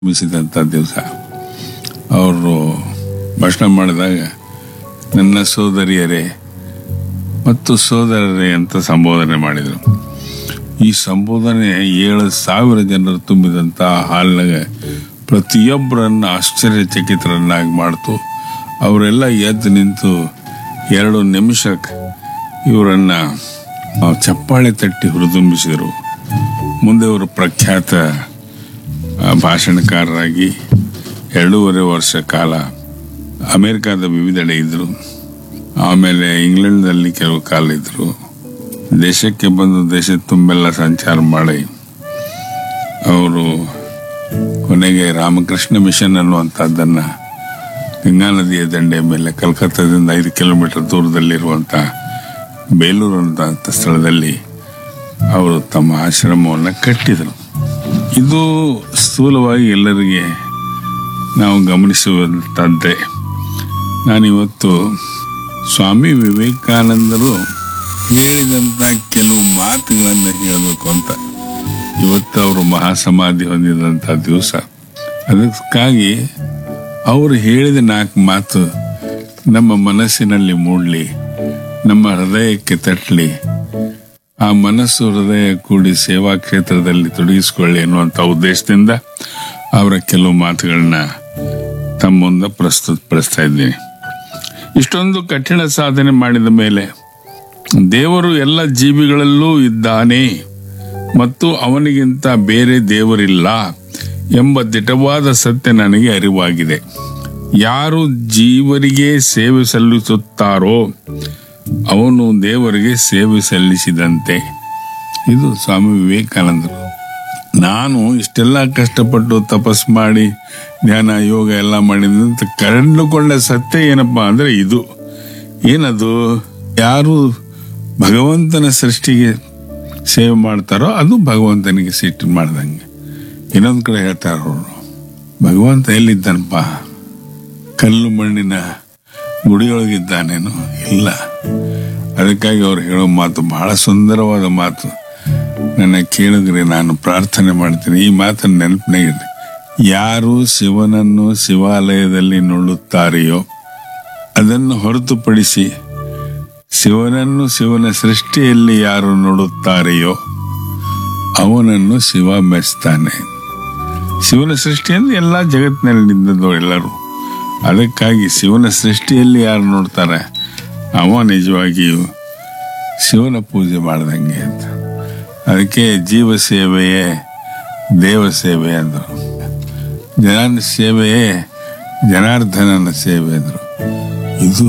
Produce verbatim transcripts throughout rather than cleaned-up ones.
ಮುಗಿಸಿದಂಥ ದಿವಸ ಅವರು ಭಾಷಣ ಮಾಡಿದಾಗ ನನ್ನ ಸೋದರಿಯರೇ ಮತ್ತು ಸೋದರರೇ ಅಂತ ಸಂಬೋಧನೆ ಮಾಡಿದರು. ಈ ಸಂಬೋಧನೆ ಏಳು ಸಾವಿರ ಜನರು ತುಂಬಿದಂಥ ಹಾಲ್ನಾಗ ಪ್ರತಿಯೊಬ್ಬರನ್ನು ಆಶ್ಚರ್ಯಚಕಿತರನ್ನಾಗಿ ಮಾಡ್ತು. ಅವರೆಲ್ಲ ಎದ್ದು ನಿಂತು ಎರಡು ನಿಮಿಷಕ್ಕೆ ಇವರನ್ನು ಚಪ್ಪಾಳೆ ತಟ್ಟಿ ಹುರಿದುಂಬಿಸಿದರು. ಮುಂದೆ ಅವರು ಪ್ರಖ್ಯಾತ ಭಾಷಣಕಾರರಾಗಿ ಎರಡೂವರೆ ವರ್ಷ ಕಾಲ ಅಮೇರಿಕಾದ ವಿವಿಧೆಡೆ ಇದ್ದರು. ಆಮೇಲೆ ಇಂಗ್ಲೆಂಡ್ನಲ್ಲಿ ಕೆಲವು ಕಾಲ ಇದ್ದರು. ದೇಶಕ್ಕೆ ಬಂದು ದೇಶದ ತುಂಬೆಲ್ಲ ಸಂಚಾರ ಮಾಡಿ ಅವರು ಕೊನೆಗೆ ರಾಮಕೃಷ್ಣ ಮಿಷನ್ ಅನ್ನುವಂಥದ್ದನ್ನು ಗಂಗಾ ನದಿಯ ದಂಡೆ ಮೇಲೆ ಕಲ್ಕತ್ತಾದಿಂದ ಐದು ಕಿಲೋಮೀಟರ್ ದೂರದಲ್ಲಿರುವಂಥ ಬೇಲೂರು ಅಂತ ಸ್ಥಳದಲ್ಲಿ ಅವರು ತಮ್ಮ ಆಶ್ರಮವನ್ನು ಕಟ್ಟಿದರು. ಇದು ಸ್ಥೂಲವಾಗಿ ಎಲ್ಲರಿಗೆ ನಾವು ಗಮನಿಸುವಂಥದ್ದೇ. ನಾನಿವತ್ತು ಸ್ವಾಮಿ ವಿವೇಕಾನಂದರು ಹೇಳಿದಂಥ ಕೆಲವು ಮಾತುಗಳನ್ನು ಹೇಳಬೇಕು ಅಂತ. ಇವತ್ತು ಅವರು ಮಹಾಸಮಾಧಿ ಹೊಂದಿದಂಥ ದಿವಸ. ಅದಕ್ಕಾಗಿ ಅವರು ಹೇಳಿದ ನಾಲ್ಕು ಮಾತು ನಮ್ಮ ಮನಸ್ಸಿನಲ್ಲಿ ಮೂಡಲಿ, ನಮ್ಮ ಹೃದಯಕ್ಕೆ ತಟ್ಟಲಿ, ಆ ಮನಸ್ಸು ಹೃದಯ ಕೂಡಿ ಸೇವಾ ಕ್ಷೇತ್ರದಲ್ಲಿ ತೊಡಗಿಸಿಕೊಳ್ಳಿ ಎನ್ನುವಂಥ ಉದ್ದೇಶದಿಂದ ಅವರ ಕೆಲವು ಮಾತುಗಳನ್ನ ತಮ್ಮ ಮುಂದೆ ಪ್ರಸ್ತುತಪಡಿಸ್ತಾ ಇದ್ದೀನಿ. ಇಷ್ಟೊಂದು ಕಠಿಣ ಸಾಧನೆ ಮಾಡಿದ ಮೇಲೆ ದೇವರು ಎಲ್ಲ ಜೀವಿಗಳಲ್ಲೂ ಇದ್ದಾನೆ ಮತ್ತು ಅವನಿಗಿಂತ ಬೇರೆ ದೇವರಿಲ್ಲ ಎಂಬ ದಿಟವಾದ ಸತ್ಯ ನನಗೆ ಅರಿವಾಗಿದೆ. ಯಾರು ಜೀವರಿಗೆ ಸೇವೆ ಸಲ್ಲಿಸುತ್ತಾರೋ ಅವನು ದೇವರಿಗೆ ಸೇವೆ ಸಲ್ಲಿಸಿದಂತೆ. ಇದು ಸ್ವಾಮಿ ವಿವೇಕಾನಂದರು. ನಾನು ಇಷ್ಟೆಲ್ಲ ಕಷ್ಟಪಟ್ಟು ತಪಸ್ ಮಾಡಿ ಧ್ಯಾನ ಯೋಗ ಎಲ್ಲ ಮಾಡಿದಂತ ಕಂಡುಕೊಂಡ ಸತ್ಯ ಏನಪ್ಪಾ ಅಂದ್ರೆ ಇದು ಏನದು, ಯಾರು ಭಗವಂತನ ಸೃಷ್ಟಿಗೆ ಸೇವೆ ಮಾಡ್ತಾರೋ ಅದು ಭಗವಂತನಿಗೆ ಸಿಟ್ಟು ಮಾಡ್ದಂಗೆ. ಇನ್ನೊಂದು ಕಡೆ ಹೇಳ್ತಾರ ಅವರು, ಭಗವಂತ ಎಲ್ಲಿದ್ದಾನಪ್ಪ, ಕಲ್ಲು ಮಣ್ಣಿನ ಗುಡಿಯೊಳಗಿದ್ದಾನೇನು? ಇಲ್ಲ. ಅದಕ್ಕಾಗಿ ಅವ್ರು ಹೇಳೋ ಮಾತು ಬಹಳ ಸುಂದರವಾದ ಮಾತು. ನನ್ನ ಕೇಳಿದ್ರೆ ನಾನು ಪ್ರಾರ್ಥನೆ ಮಾಡ್ತೀನಿ, ಈ ಮಾತನ್ನು ನೆನಪಿನಾಗಿರ್ಲಿ. ಯಾರು ಶಿವನನ್ನು ಶಿವಾಲಯದಲ್ಲಿ ನೋಡುತ್ತಾರೆಯೋ ಅದನ್ನು ಹೊರತುಪಡಿಸಿ ಶಿವನನ್ನು ಶಿವನ ಸೃಷ್ಟಿಯಲ್ಲಿ ಯಾರು ನೋಡುತ್ತಾರೆಯೋ ಅವನನ್ನು ಶಿವ ಮೆಚ್ತಾನೆ. ಶಿವನ ಸೃಷ್ಟಿಯಲ್ಲಿ ಎಲ್ಲ ಜಗತ್ತಿನಲ್ಲಿ ನಿಂತದ್ದು ಎಲ್ಲರೂ. ಅದಕ್ಕಾಗಿ ಶಿವನ ಸೃಷ್ಟಿಯಲ್ಲಿ ಯಾರು ನೋಡ್ತಾರೆ ಅವ ನಿಜವಾಗಿಯೂ ಶಿವನ ಪೂಜೆ ಮಾಡ್ದಂಗೆ ಅಂತ. ಅದಕ್ಕೆ ಜೀವ ಸೇವೆಯೇ ದೇವ ಸೇವೆ ಅಂದರು, ಜನ ಸೇವೆಯೇ ಜನಾರ್ದನನ ಸೇವೆ ಅಂದರು. ಇದು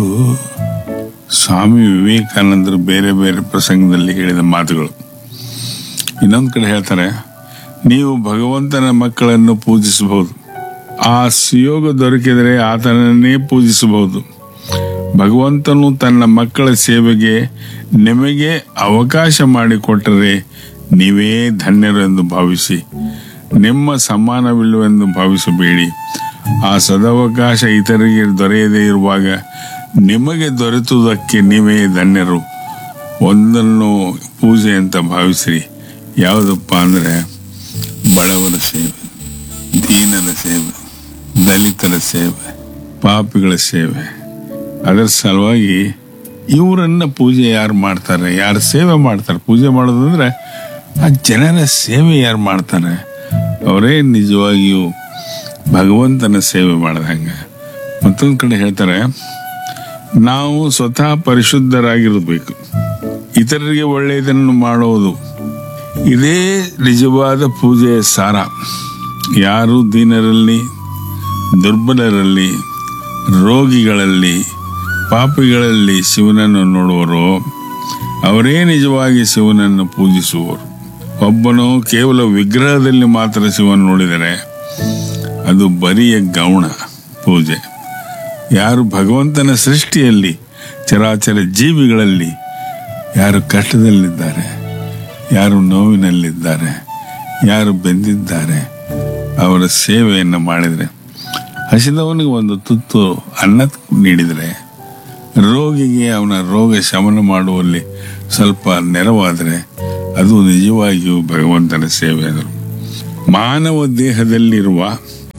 ಸ್ವಾಮಿ ವಿವೇಕಾನಂದರು ಬೇರೆ ಬೇರೆ ಪ್ರಸಂಗದಲ್ಲಿ ಹೇಳಿದ ಮಾತುಗಳು. ಇನ್ನೊಂದು ಕಡೆ ಹೇಳ್ತಾರೆ, ನೀವು ಭಗವಂತನ ಮಕ್ಕಳನ್ನು ಪೂಜಿಸಬಹುದು, ಆ ಸುಯೋಗ ದೊರಕಿದರೆ ಆತನನ್ನೇ ಪೂಜಿಸಬಹುದು. ಭಗವಂತನು ತನ್ನ ಮಕ್ಕಳ ಸೇವೆಗೆ ನಿಮಗೆ ಅವಕಾಶ ಮಾಡಿಕೊಟ್ಟರೆ ನೀವೇ ಧನ್ಯರು ಎಂದು ಭಾವಿಸಿ, ನಿಮ್ಮ ಸಮಾನವಿಲ್ಲವೆಂದು ಭಾವಿಸಬೇಡಿ. ಆ ಸದವಕಾಶ ಇತರರಿಗೆ ದೊರೆಯದೇ ಇರುವಾಗ ನಿಮಗೆ ದೊರೆತುದಕ್ಕೆ ನೀವೇ ಧನ್ಯರು. ಒಂದನ್ನು ಪೂಜೆ ಅಂತ ಭಾವಿಸಿರಿ. ಯಾವುದಪ್ಪ ಅಂದರೆ ಬಡವರ ಸೇವೆ, ದೀನರ ಸೇವೆ, ದಲಿತರ ಸೇವೆ, ಪಾಪಿಗಳ ಸೇವೆ. ಅದರ ಸಲುವಾಗಿ ಇವರನ್ನ ಪೂಜೆ ಯಾರು ಮಾಡ್ತಾರೆ, ಯಾರು ಸೇವೆ ಮಾಡ್ತಾರೆ, ಪೂಜೆ ಮಾಡೋದಂದ್ರೆ ಆ ಜನರ ಸೇವೆ ಯಾರು ಮಾಡ್ತಾರೆ ಅವರೇ ನಿಜವಾಗಿಯೂ ಭಗವಂತನ ಸೇವೆ ಮಾಡ್ದಂಗೆ. ಮತ್ತೊಂದು ಕಡೆ ಹೇಳ್ತಾರೆ, ನಾವು ಸ್ವತಃ ಪರಿಶುದ್ಧರಾಗಿರಬೇಕು, ಇತರರಿಗೆ ಒಳ್ಳೆಯದನ್ನು ಮಾಡೋದು, ಇದೇ ನಿಜವಾದ ಪೂಜೆಯ ಸಾರ. ಯಾರು ದೀನರಲ್ಲಿ, ದುರ್ಬಲರಲ್ಲಿ, ರೋಗಿಗಳಲ್ಲಿ, ಪಾಪಿಗಳಲ್ಲಿ ಶಿವನನ್ನು ನೋಡುವರೋ ಅವರೇ ನಿಜವಾಗಿ ಶಿವನನ್ನು ಪೂಜಿಸುವರು. ಒಬ್ಬನು ಕೇವಲ ವಿಗ್ರಹದಲ್ಲಿ ಮಾತ್ರ ಶಿವನ ನೋಡಿದರೆ ಅದು ಬರಿಯ ಗೌಣ ಪೂಜೆ. ಯಾರು ಭಗವಂತನ ಸೃಷ್ಟಿಯಲ್ಲಿ ಚರಾಚರ ಜೀವಿಗಳಲ್ಲಿ ಯಾರು ಕಷ್ಟದಲ್ಲಿದ್ದಾರೆ, ಯಾರು ನೋವಿನಲ್ಲಿದ್ದಾರೆ, ಯಾರು ಬೆಂದಿದ್ದಾರೆ ಅವರ ಸೇವೆಯನ್ನು ಮಾಡಿದರೆ, ಹಸಿದವನಿಗೆ ಒಂದು ತುತ್ತು ಅನ್ನ ನೀಡಿದರೆ, ರೋಗಿಗೆ ಅವನ ರೋಗ ಶಮನ ಮಾಡುವಲ್ಲಿ ಸ್ವಲ್ಪ ನೆರವಾದರೆ ಅದು ನಿಜವಾಗಿಯೂ ಭಗವಂತನ ಸೇವೆ. ಮಾನವ ದೇಹದಲ್ಲಿರುವ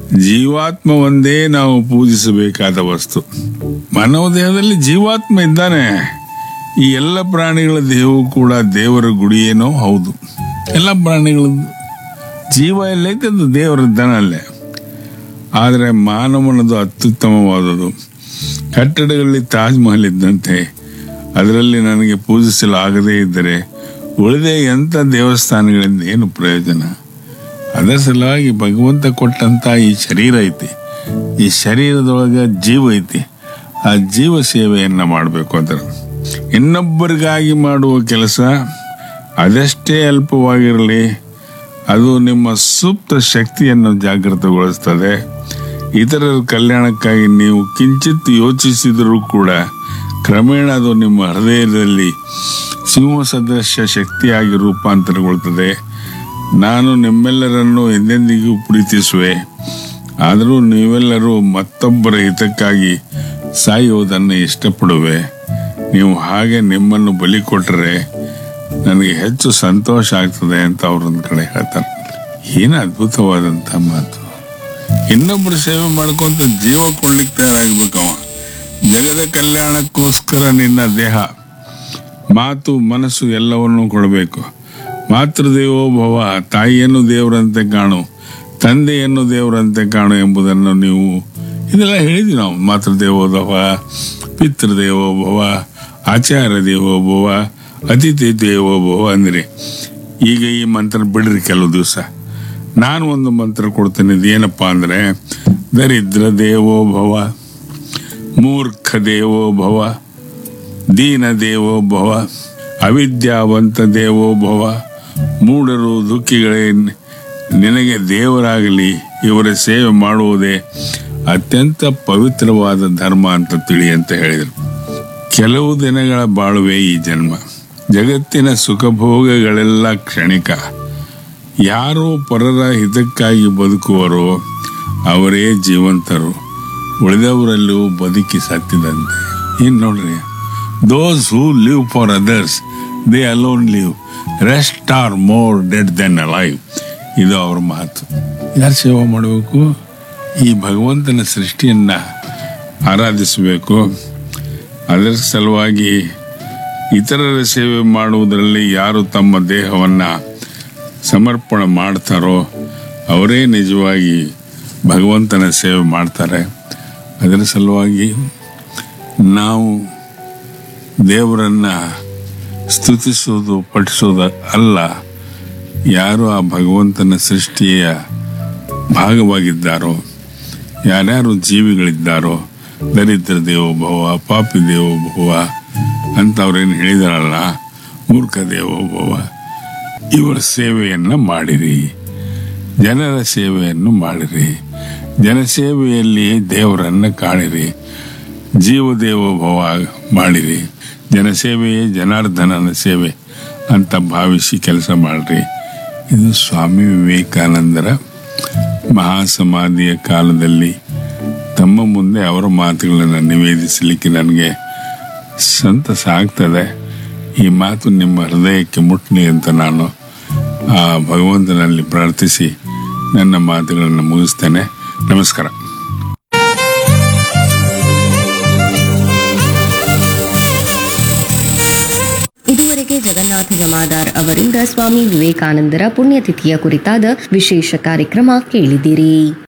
ಜೀವಾತ್ಮ ಒಂದೇ ನಾವು ಪೂಜಿಸಬೇಕಾದ ವಸ್ತು. ಮಾನವ ದೇಹದಲ್ಲಿ ಜೀವಾತ್ಮ ಇದ್ದಾನೆ. ಈ ಎಲ್ಲ ಪ್ರಾಣಿಗಳ ದೇಹವು ಕೂಡ ದೇವರ ಗುಡಿಯೇನೋ ಹೌದು. ಎಲ್ಲ ಪ್ರಾಣಿಗಳ ಜೀವ ಎಲ್ಲೈತೆ ಅದು ದೇವರಿದ್ದಾನೆ ಅಲ್ಲೇ. ಆದರೆ ಮಾನವನದು ಅತ್ಯುತ್ತಮವಾದದು. ಕಟ್ಟಡಗಳಲ್ಲಿ ತಾಜ್ ಮಹಲ್ ಇದ್ದಂತೆ ಅದರಲ್ಲಿ ನನಗೆ ಪೂಜಿಸಲು ಆಗದೇ ಇದ್ದರೆ ಉಳಿದ ಎಂಥ ದೇವಸ್ಥಾನಗಳಿಂದ ಏನು ಪ್ರಯೋಜನ? ಅದರ ಸಲುವಾಗಿ ಭಗವಂತ ಕೊಟ್ಟಂತ ಈ ಶರೀರ ಐತಿ, ಈ ಶರೀರದೊಳಗೆ ಜೀವ ಐತಿ. ಆ ಜೀವ ಸೇವೆಯನ್ನ ಮಾಡಬೇಕು. ಅದರ ಇನ್ನೊಬ್ಬರಿಗಾಗಿ ಮಾಡುವ ಕೆಲಸ ಅದೆಷ್ಟೇ ಅಲ್ಪವಾಗಿರಲಿ, ಅದು ನಿಮ್ಮ ಸುಪ್ತ ಶಕ್ತಿಯನ್ನು ಜಾಗೃತಗೊಳಿಸ್ತದೆ. ಇತರರ ಕಲ್ಯಾಣಕ್ಕಾಗಿ ನೀವು ಕಿಂಚಿತ್ ಯೋಚಿಸಿದರೂ ಕೂಡ ಕ್ರಮೇಣ ಅದು ನಿಮ್ಮ ಹೃದಯದಲ್ಲಿ ಸಿಂಹ ಸದೃಶ ಶಕ್ತಿಯಾಗಿ ರೂಪಾಂತರಗೊಳ್ಳುತ್ತದೆ. ನಾನು ನಿಮ್ಮೆಲ್ಲರನ್ನು ಎಂದೆಂದಿಗೂ ಪ್ರೀತಿಸುವೆ, ಆದರೂ ನೀವೆಲ್ಲರೂ ಮತ್ತೊಬ್ಬರ ಹಿತಕ್ಕಾಗಿ ಸಾಯುವುದನ್ನು ಇಷ್ಟಪಡುವೆ. ನೀವು ಹಾಗೆ ನಿಮ್ಮನ್ನು ಬಲಿ ಕೊಟ್ಟರೆ ನನಗೆ ಹೆಚ್ಚು ಸಂತೋಷ ಆಗ್ತದೆ ಅಂತ ಅವ್ರೊಂದು ಕಡೆ ಹೇಳ್ತಾರೆ. ಏನು ಅದ್ಭುತವಾದಂಥ ಮಾತು. ಇನ್ನೊಬ್ಬರು ಸೇವೆ ಮಾಡ್ಕೊಂತ ಜೀವ ಕೊಡ್ಲಿಕ್ಕೆ ತಯಾರಾಗ್ಬೇಕವ. ಜಗದ ಕಲ್ಯಾಣಕ್ಕೋಸ್ಕರ ನಿನ್ನ ದೇಹ, ಮಾತು, ಮನಸ್ಸು ಎಲ್ಲವನ್ನೂ ಕೊಡಬೇಕು. ಮಾತೃದೇವೋ ಭವ, ತಾಯಿಯನ್ನು ದೇವರಂತೆ ಕಾಣು, ತಂದೆಯನ್ನು ದೇವರಂತೆ ಕಾಣು ಎಂಬುದನ್ನು ನೀವು ಇದೆಲ್ಲ ಹೇಳಿದ್ವಿ ನಾವು. ಮಾತೃದೇವೋ ಭವ, ಪಿತೃದೇವೋ ಭವ, ಆಚಾರ್ಯ ದೇವೋ ಭವ, ಅತಿಥಿ ದೇವೋ ಭವ ಅಂದ್ರೆ. ಈಗ ಈ ಮಂತ್ರ ಬಿಡ್ರಿ ಕೆಲವು ದಿವಸ. ನಾನು ಒಂದು ಮಂತ್ರ ಕೊಡ್ತೇನೆ. ಇದೇನಪ್ಪ ಅಂದ್ರೆ, ದರಿದ್ರ ದೇವೋ ಭವ, ಮೂರ್ಖ ದೇವೋ ಭವ, ದೀನ ದೇವೋ ಭವ, ಅವಿದ್ಯಾವಂತ ದೇವೋ ಭವ. ಮೂಢರು ದುಃಖಿಗಳೇ ನಿನಗೆ ದೇವರಾಗಲಿ. ಇವರ ಸೇವೆ ಮಾಡುವುದೇ ಅತ್ಯಂತ ಪವಿತ್ರವಾದ ಧರ್ಮ ಅಂತ ತಿಳಿ ಅಂತ ಹೇಳಿದರು. ಕೆಲವು ದಿನಗಳ ಬಾಳುವೆ ಈ ಜನ್ಮ. ಜಗತ್ತಿನ ಸುಖಭೋಗಗಳೆಲ್ಲ ಕ್ಷಣಿಕ. ಯಾರು ಪರರ ಹಿತಕ್ಕಾಗಿ ಬದುಕುವರೋ ಅವರೇ ಜೀವಂತರು, ಉಳಿದವರಲ್ಲೂ ಬದುಕಿ ಸತ್ತಿದಂತೆ. ಇನ್ನು ನೋಡ್ರಿ, ದೋಸ್ ಹೂ live for others they alone live, rest R more dead then alive. ಇದು ಅವ್ರ ಮಾತು. ಯಾರು ಸೇವೆ ಮಾಡಬೇಕು? ಈ ಭಗವಂತನ ಸೃಷ್ಟಿಯನ್ನ ಆರಾಧಿಸಬೇಕು. ಅದರ ಸಲುವಾಗಿ ಇತರರ ಸೇವೆ ಮಾಡುವುದರಲ್ಲಿ ಯಾರು ತಮ್ಮ ದೇಹವನ್ನ ಸಮರ್ಪಣೆ ಮಾಡ್ತಾರೋ ಅವರೇ ನಿಜವಾಗಿ ಭಗವಂತನ ಸೇವೆ ಮಾಡ್ತಾರೆ. ಅದರ ಸಲುವಾಗಿ ನಾವು ದೇವರನ್ನ ಸ್ತುತಿಸೋದು, ಪಠಿಸೋದು ಅಲ್ಲ, ಯಾರು ಆ ಭಗವಂತನ ಸೃಷ್ಟಿಯ ಭಾಗವಾಗಿದ್ದಾರೋ, ಯಾರ್ಯಾರು ಜೀವಿಗಳಿದ್ದಾರೋ, ದರಿದ್ರ ದೇವೋಭವ, ಪಾಪಿ ದೇವೋಭವ ಅಂತ ಅವ್ರೇನು ಹೇಳಿದಾರಲ್ಲ, ಮೂರ್ಖ ದೇವೋಭವ, ಇವರ ಸೇವೆಯನ್ನ ಮಾಡಿರಿ. ಜನರ ಸೇವೆಯನ್ನು ಮಾಡಿರಿ. ಜನಸೇವೆಯಲ್ಲಿ ದೇವರನ್ನ ಕಾಣಿರಿ. ಜೀವದೇವೋಭವ ಮಾಡಿರಿ. ಜನಸೇವೆಯೇ ಜನಾರ್ದನನ ಸೇವೆ ಅಂತ ಭಾವಿಸಿ ಕೆಲಸ ಮಾಡ್ರಿ. ಇದು ಸ್ವಾಮಿ ವಿವೇಕಾನಂದರ ಮಹಾಸಮಾಧಿಯ ಕಾಲದಲ್ಲಿ ತಮ್ಮ ಮುಂದೆ ಅವರ ಮಾತುಗಳನ್ನು ನಿವೇದಿಸಲಿಕ್ಕೆ ನನಗೆ ಸಂತಸ ಆಗ್ತದೆ. ಈ ಮಾತು ನಿಮ್ಮ ಹೃದಯಕ್ಕೆ ಮುಟ್ಲಿ ಅಂತ ನಾನು ಆ ಭಗವಂತನಲ್ಲಿ ಪ್ರಾರ್ಥಿಸಿ ನನ್ನ ಮಾತುಗಳನ್ನು ಮುಗಿಸ್ತೇನೆ. ನಮಸ್ಕಾರ. ಇದುವರೆಗೆ ಜಗನ್ನಾಥ ಜಮಾದಾರ್ ಅವರಿಂದ ಸ್ವಾಮಿ ವಿವೇಕಾನಂದರ ಪುಣ್ಯತಿಥಿಯ ಕುರಿತಾದ ವಿಶೇಷ ಕಾರ್ಯಕ್ರಮ ಕೇಳಿದಿರಿ.